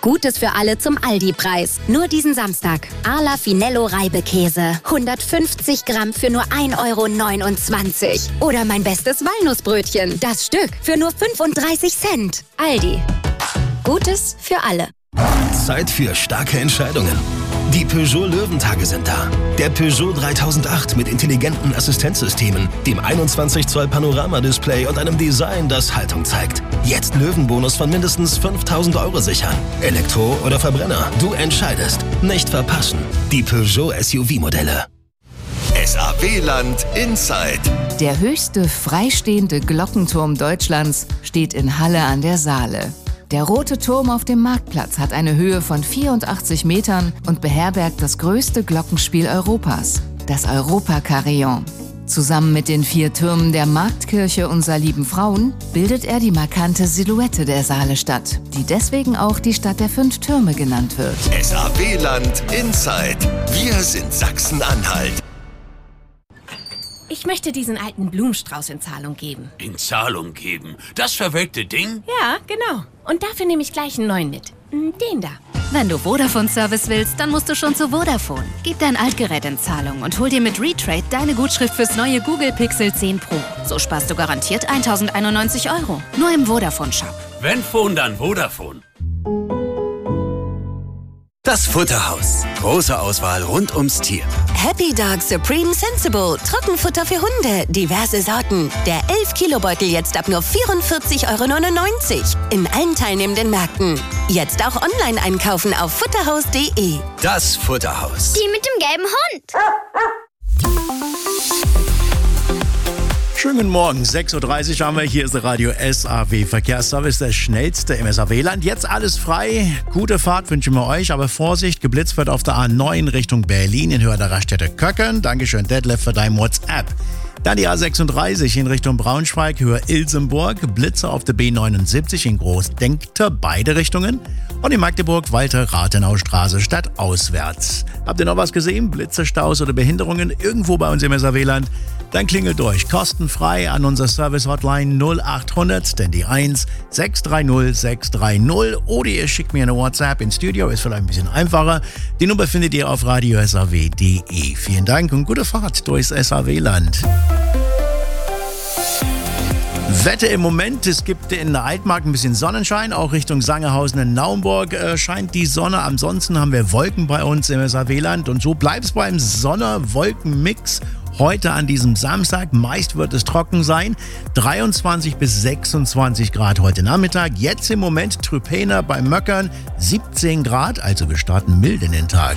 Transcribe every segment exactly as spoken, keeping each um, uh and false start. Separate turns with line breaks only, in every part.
Gutes für alle zum Aldi-Preis. Nur diesen Samstag. Arla Finello Reibekäse. hundertfünfzig Gramm für nur ein Euro neunundzwanzig. Oder mein bestes Walnussbrötchen. Das Stück für nur fünfunddreißig Cent. Aldi. Gutes für alle.
Zeit für starke Entscheidungen. Die Peugeot Löwentage sind da. Der Peugeot dreitausendacht mit intelligenten Assistenzsystemen, dem einundzwanzig Zoll Panoramadisplay und einem Design, das Haltung zeigt. Jetzt Löwenbonus von mindestens fünftausend Euro sichern. Elektro oder Verbrenner, du entscheidest. Nicht verpassen. Die Peugeot S U V-Modelle.
S A W-Land Inside.
Der höchste freistehende Glockenturm Deutschlands steht in Halle an der Saale. Der Rote Turm auf dem Marktplatz hat eine Höhe von vierundachtzig Metern und beherbergt das größte Glockenspiel Europas, das Europa-Carillon. Zusammen mit den vier Türmen der Marktkirche Unser lieben Frauen bildet er die markante Silhouette der Saalestadt, die deswegen auch die Stadt der fünf Türme genannt wird.
S A W-Land Inside. Wir sind Sachsen-Anhalt.
Ich möchte diesen alten Blumenstrauß in Zahlung geben.
In Zahlung geben? Das verwelkte Ding?
Ja, genau. Und dafür nehme ich gleich einen neuen mit. Den da.
Wenn du Vodafone-Service willst, dann musst du schon zu Vodafone. Gib dein Altgerät in Zahlung und hol dir mit Retrade deine Gutschrift fürs neue Google Pixel zehn Pro. So sparst du garantiert tausendeinundneunzig Euro. Nur im Vodafone-Shop.
Wenn Phone, dann Vodafone.
Das Futterhaus. Große Auswahl rund ums Tier.
Happy Dog Supreme Sensible. Trockenfutter für Hunde. Diverse Sorten. Der elf Kilo Beutel jetzt ab nur vierundvierzig Euro neunundneunzig. In allen teilnehmenden Märkten. Jetzt auch online einkaufen auf futterhaus punkt de.
Das Futterhaus.
Die mit dem gelben Hund.
Schönen guten Morgen, sechs Uhr dreißig haben wir. Hier ist der Radio S A W Verkehrsservice, der schnellste im S A W-Land. Jetzt alles frei. Gute Fahrt wünschen wir euch, aber Vorsicht, geblitzt wird auf der A neun Richtung Berlin in Höhe der Raststätte Köckern. Dankeschön, Detlef, für dein WhatsApp. Dann die A sechsunddreißig in Richtung Braunschweig, Höhe Ilsenburg. Blitze auf der B neunundsiebzig in Großdenkter, beide Richtungen. Und in Magdeburg, Walter-Rathenau-Straße, stadtauswärts. Habt ihr noch was gesehen? Blitze, Staus oder Behinderungen irgendwo bei uns im S A W-Land? Dann klingelt durch, kostenfrei an unser Service-Hotline null achthundert, denn die eins sechs drei null sechs drei null. Oder ihr schickt mir eine WhatsApp ins Studio, ist vielleicht ein bisschen einfacher. Die Nummer findet ihr auf radio s a w punkt de. Vielen Dank und gute Fahrt durchs S A W-Land. Wetter im Moment, es gibt in der Altmark ein bisschen Sonnenschein, auch Richtung Sangerhausen in Naumburg äh, scheint die Sonne. Ansonsten haben wir Wolken bei uns im S A W-Land und so bleibt es beim Sonne-Wolken-Mix heute an diesem Samstag. Meist wird es trocken sein, dreiundzwanzig bis sechsundzwanzig Grad heute Nachmittag. Jetzt im Moment Trüpener bei Möckern, siebzehn Grad, also wir starten mild in den Tag.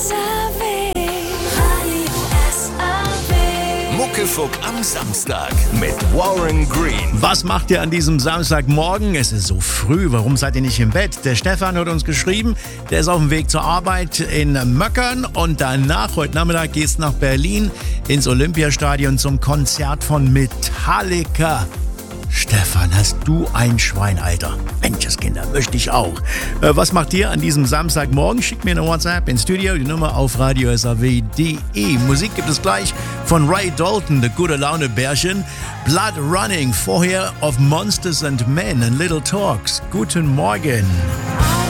Muckefuck am Samstag mit Warren Green.
Was macht ihr an diesem Samstagmorgen? Es ist so früh, warum seid ihr nicht im Bett? Der Stefan hat uns geschrieben, der ist auf dem Weg zur Arbeit in Möckern und danach, heute Nachmittag, geht's nach Berlin ins Olympiastadion zum Konzert von Metallica. Stefan, hast du ein Schwein, Alter. Menscheskinder, möchte ich auch. Äh, was macht ihr an diesem Samstagmorgen? Schickt mir eine WhatsApp ins Studio, die Nummer auf radio s a w punkt de. Musik gibt es gleich von Ray Dalton, der gute Laune Bärchen. Blood Running, vorher of Monsters and Men and Little Talks. Guten Morgen.